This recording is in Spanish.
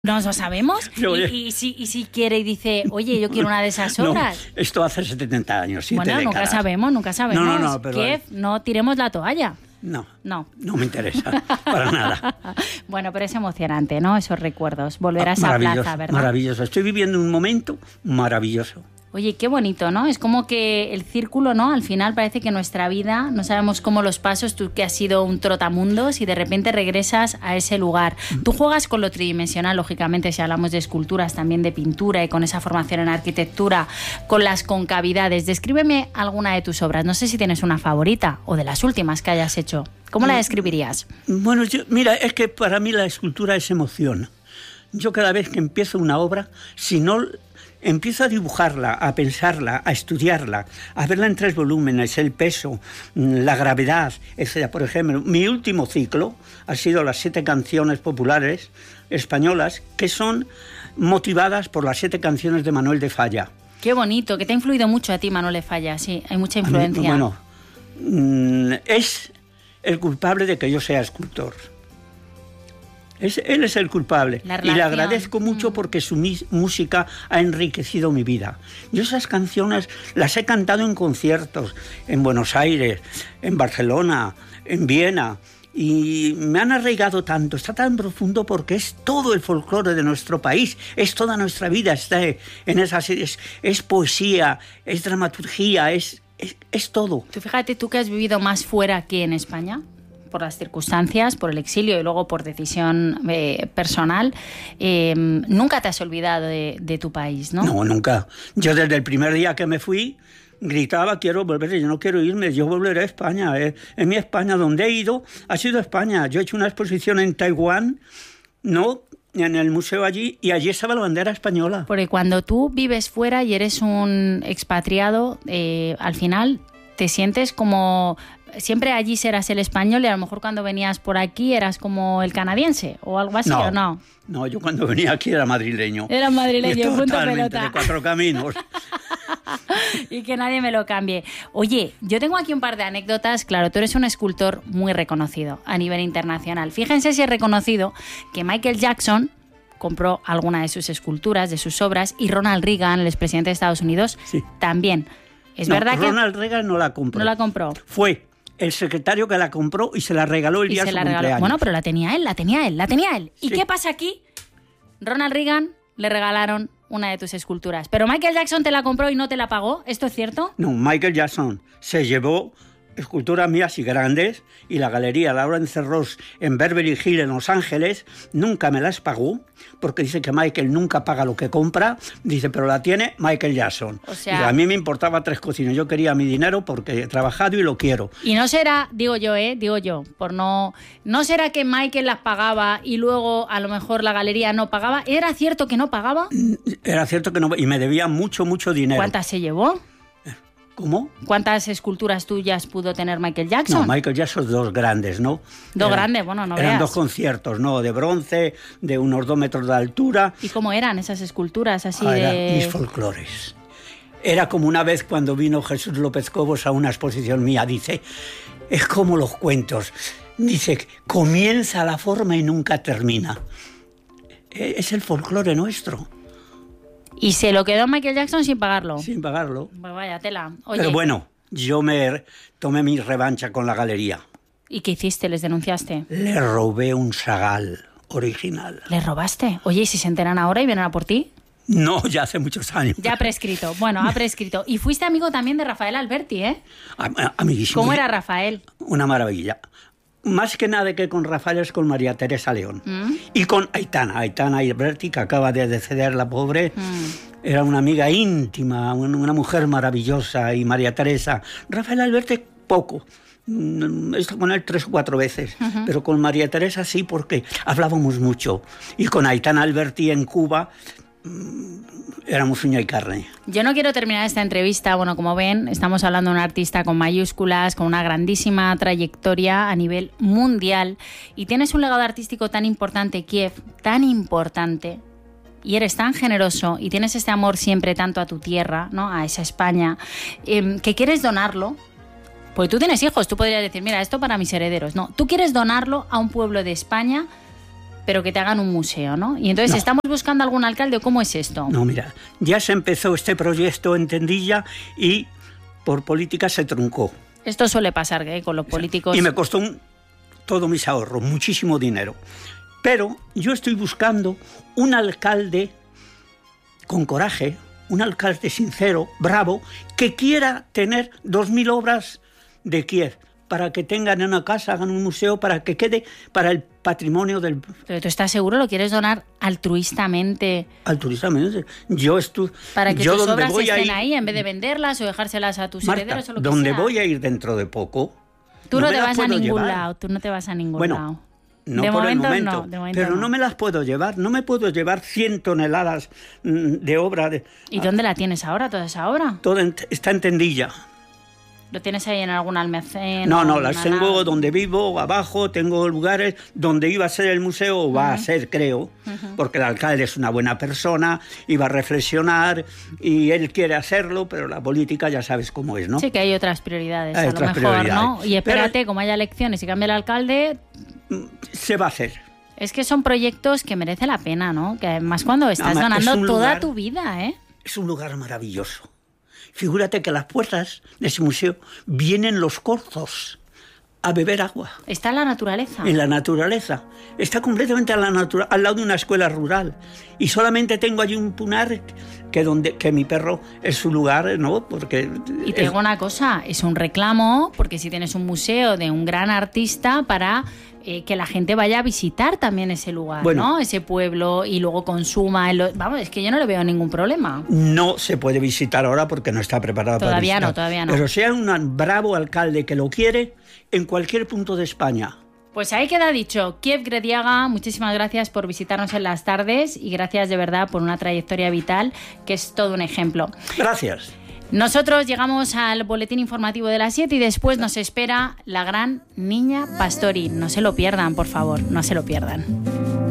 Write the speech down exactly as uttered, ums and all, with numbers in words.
Nos lo sabemos. Pero, y, y, si, y si quiere y dice, oye, yo quiero una de esas obras. No, esto hace setenta años, siete Bueno, décadas. nunca sabemos, nunca sabemos. No, no, no, pero... Que no tiremos la toalla. No, no, no me interesa, para nada. Bueno, pero es emocionante, ¿no? Esos recuerdos, volver a esa plaza, ¿verdad? Maravilloso, estoy viviendo un momento maravilloso. Oye, qué bonito, ¿no? Es como que el círculo, ¿no? Al final parece que nuestra vida, no sabemos cómo los pasos, tú que has sido un trotamundos y de repente regresas a ese lugar. Tú juegas con lo tridimensional, lógicamente, si hablamos de esculturas, también de pintura y con esa formación en arquitectura, con las concavidades. Descríbeme alguna de tus obras, no sé si tienes una favorita o de las últimas que hayas hecho. ¿Cómo la describirías? Bueno, yo, mira, es que para mí la escultura es emoción. Yo cada vez que empiezo una obra, si no... empiezo a dibujarla, a pensarla, a estudiarla, a verla en tres volúmenes, el peso, la gravedad, etcétera. Por ejemplo, mi último ciclo ha sido las siete canciones populares españolas que son motivadas por las siete canciones de Manuel de Falla. Qué bonito, que te ha influido mucho a ti, Manuel de Falla, sí, hay mucha influencia. Mí, bueno, es el culpable de que yo sea escultor. Es, él es el culpable y le agradezco mucho porque su música ha enriquecido mi vida. Yo esas canciones las he cantado en conciertos, en Buenos Aires, en Barcelona, en Viena, y me han arraigado tanto, está tan profundo porque es todo el folclore de nuestro país, es toda nuestra vida, está en esas, es, es poesía, es dramaturgia, es, es, es todo. Tú fíjate, tú que has vivido más fuera que en España, por las circunstancias, por el exilio y luego por decisión eh, personal, eh, nunca te has olvidado de, de tu país, ¿no? No, nunca. Yo desde el primer día que me fui gritaba, quiero volver, yo no quiero irme, yo volveré a España. Eh. En mi España, donde he ido, ha sido España. Yo he hecho una exposición en Taiwán, ¿no?, en el museo allí, y allí estaba la bandera española. Porque cuando tú vives fuera y eres un expatriado, eh, al final te sientes como... Siempre allí serás el español y a lo mejor cuando venías por aquí eras como el canadiense o algo así, no, ¿o no? No, yo cuando venía aquí era madrileño. Era madrileño, punto pelota. De Cuatro Caminos. Y que nadie me lo cambie. Oye, yo tengo aquí un par de anécdotas. Claro, tú eres un escultor muy reconocido a nivel internacional. Fíjense si es reconocido que Michael Jackson compró alguna de sus esculturas, de sus obras, y Ronald Reagan, el expresidente de Estados Unidos, sí, también. Es no, verdad Ronald que... Ronald Reagan no la compró. No la compró. Fue el secretario que la compró y se la regaló el día de su cumpleaños. Bueno, pero la tenía él, la tenía él, la tenía él. ¿Y sí. qué pasa aquí? Ronald Reagan le regalaron una de tus esculturas. Pero Michael Jackson te la compró y no te la pagó, ¿esto es cierto? No, Michael Jackson se llevó esculturas mías y grandes, y la galería Lawrence Ross en Beverly Hills, en Los Ángeles, nunca me las pagó, porque dice que Michael nunca paga lo que compra, dice, pero la tiene Michael Jackson. O sea, y a mí me importaba tres cocinas, yo quería mi dinero porque he trabajado y lo quiero. Y no será, digo yo, eh, digo yo, por no, no será que Michael las pagaba y luego a lo mejor la galería no pagaba. ¿Era cierto que no pagaba? Era cierto que no, y me debía mucho, mucho dinero. ¿Cuántas se llevó? ¿Cómo? ¿Cuántas esculturas tuyas pudo tener Michael Jackson? No, Michael Jackson dos grandes, ¿no? Dos eran, grandes, bueno, no Eran veas. dos conciertos, ¿no? De bronce, de unos dos metros de altura. ¿Y cómo eran esas esculturas así ah, de...? Mis folclores. Era como una vez cuando vino Jesús López Cobos a una exposición mía, dice, es como los cuentos. Dice, comienza la forma y nunca termina. Es el folclore nuestro. ¿Y se lo quedó Michael Jackson sin pagarlo? Sin pagarlo. Pues vaya tela. Oye, pero bueno, yo me tomé mi revancha con la galería. ¿Y qué hiciste? ¿Les denunciaste? Le robé un Chagall original. ¿Le robaste? Oye, ¿y si se enteran ahora y vienen a por ti? No, ya hace muchos años. Ya ha prescrito. Bueno, ha prescrito. Y fuiste amigo también de Rafael Alberti, ¿eh? A, amiguísimo. ¿Cómo era Rafael? Una maravilla. Más que nada que con Rafael es con María Teresa León. Mm. Y con Aitana, Aitana Alberti, que acaba de deceder, la pobre. Mm. Era una amiga íntima, una mujer maravillosa. Y María Teresa. Rafael Alberti, poco. He estado con él tres o cuatro veces. Uh-huh. Pero con María Teresa sí, porque hablábamos mucho. Y con Aitana Alberti en Cuba... éramos uña y carne. Yo no quiero terminar esta entrevista, bueno, como ven, estamos hablando de un artista con mayúsculas, con una grandísima trayectoria a nivel mundial, y tienes un legado artístico tan importante, Kiev, tan importante, y eres tan generoso, y tienes este amor siempre tanto a tu tierra, ¿no?, a esa España, eh, que quieres donarlo, porque tú tienes hijos, tú podrías decir, mira, esto para mis herederos, no, tú quieres donarlo a un pueblo de España, pero que te hagan un museo, ¿no? Y entonces, no. ¿estamos buscando algún alcalde o cómo es esto? No, mira, ya se empezó este proyecto en Tendilla y por política se truncó. Esto suele pasar, ¿eh? Con los políticos. Y me costó un, todos mis ahorros, muchísimo dinero. Pero yo estoy buscando un alcalde con coraje, un alcalde sincero, bravo, que quiera tener dos mil obras de Kiev, para que tengan una casa, hagan un museo, para que quede para el patrimonio del... ¿Pero tú estás seguro? ¿Lo quieres donar altruistamente? Altruistamente. Yo estoy... Para que yo tus donde obras voy estén a ir, ahí, en vez de venderlas o dejárselas a tus Marta, herederos o lo que donde sea. voy a ir dentro de poco... Tú no, no te vas a ningún llevar. lado, tú no te vas a ningún bueno, lado. No de por momento, el momento, no, de momento pero no. no me las puedo llevar, no me puedo llevar cien toneladas de obra. De, ¿Y dónde la tienes ahora, toda esa obra? Todo en, está en Tendilla. ¿Lo tienes ahí en algún almacén? No, no, las tengo lado? donde vivo, abajo, tengo lugares donde iba a ser el museo, o va uh-huh. a ser, creo, uh-huh. porque el alcalde es una buena persona, iba a reflexionar y él quiere hacerlo, pero la política ya sabes cómo es, ¿no? Sí, que hay otras prioridades, hay a otras lo mejor, prioridades. ¿no? Y espérate, pero, como haya elecciones y cambia el alcalde... Se va a hacer. Es que son proyectos que merece la pena, ¿no? Que además cuando estás Además, donando toda lugar, tu vida, ¿eh? Es un lugar maravilloso. Figúrate que a las puertas de ese museo vienen los corzos a beber agua. Está en la naturaleza. En la naturaleza. Está completamente a la natura- al lado de una escuela rural. Y solamente tengo allí un punar que, donde, que mi perro es su lugar, ¿no? Porque y te es... digo una cosa, es un reclamo, porque si tienes un museo de un gran artista para... Eh, que la gente vaya a visitar también ese lugar, bueno, ¿no? Ese pueblo y luego consuma. El... Vamos, es que yo no le veo ningún problema. No se puede visitar ahora porque no está preparado para visitar. Todavía no, todavía no. Pero sea un bravo alcalde que lo quiere en cualquier punto de España. Pues ahí queda dicho. Kiev Grediaga, muchísimas gracias por visitarnos en las tardes y gracias de verdad por una trayectoria vital que es todo un ejemplo. Gracias. Nosotros llegamos al boletín informativo de las siete y después nos espera la gran Niña Pastori. No se lo pierdan, por favor, no se lo pierdan.